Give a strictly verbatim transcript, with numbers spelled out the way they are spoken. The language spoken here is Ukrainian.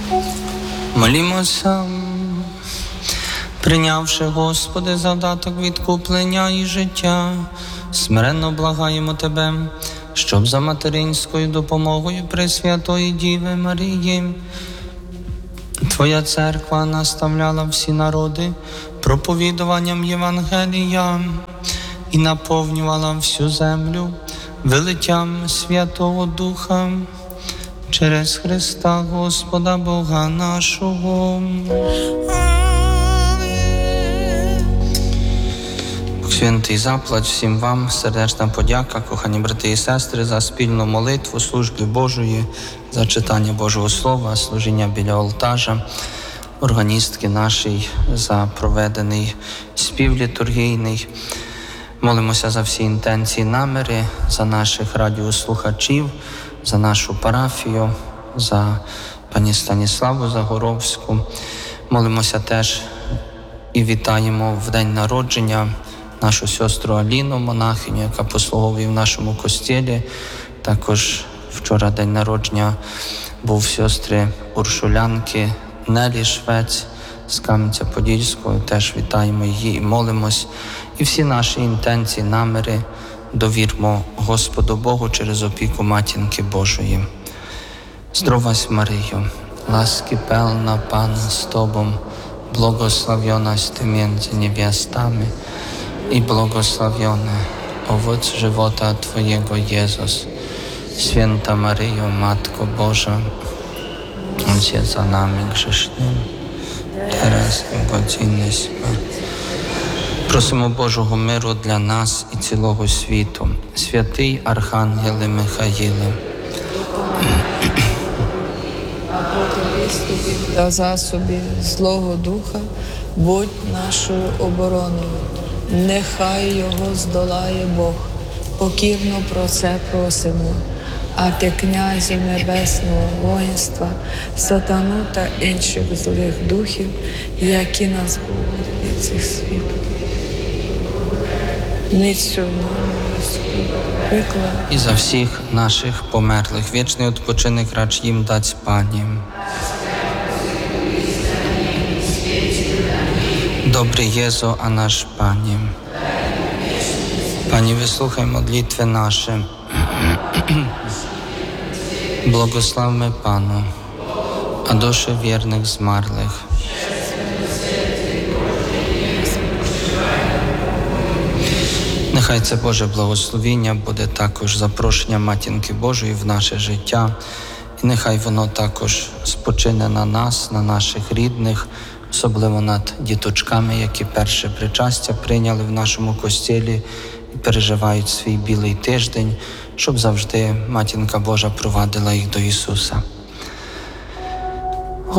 Молімося. Прийнявши, Господи, завдаток відкуплення і життя, смиренно благаємо Тебе, щоб за материнською допомогою Пресвятої Діви Марії Твоя церква наставляла всі народи проповідуванням Євангелія і наповнювала всю землю величам Святого Духа через Христа Господа Бога нашого. Святий заплач всім вам, сердечна подяка, кохані брати і сестри, за спільну молитву, служби Божої, за читання Божого Слова, служіння біля алтаря, органістки нашій за проведений спів літургійний. Молимося за всі інтенції, наміри, за наших радіослухачів, за нашу парафію, за пані Станіславу Загоровську. Молимося теж і вітаємо в день народження нашу сестру Аліну, монахиню, яка послуговує в нашому костілі. Також вчора день народження був сестри Уршулянки Нелі Швець з Кам'янця-Подільського. Теж вітаємо її і молимось. І всі наші інтенції, наміри довірмо Господу Богу через опіку Матінки Божої. Здравась, Марію, ласки пелна Пан з Тобом, благословенnaś Ty między niewiastami i błogosławiony owoc żywota Twojego, Jezus. Święta Maryjo, Matko Boża, módl się za nami grzesznymi, teraz i w godzinę śmierci. Просимо Божого миру для нас і цілого світу. Святий Архангеле Михаїле, та засобі Злого Духа, будь нашою обороною. Нехай його здолає Бог. Покірно про це просимо. А ти, князі небесного воїнства, сатану та інших злих духів, які нас виводять від цих світів. Ницю виклад. І за всіх наших померлих вічний відпочинок рач їм дать Пані. Добрий Єзу, а наш Пані. Пані, вислухай молитви наші. Благословми Пану, а душі вірних змерлих. Нехай це Боже благословіння буде також запрошення Матінки Божої в наше життя. І нехай воно також спочине на нас, на наших рідних, особливо над діточками, які перше причастя прийняли в нашому костілі і переживають свій білий тиждень, щоб завжди Матінка Божа провадила їх до Ісуса.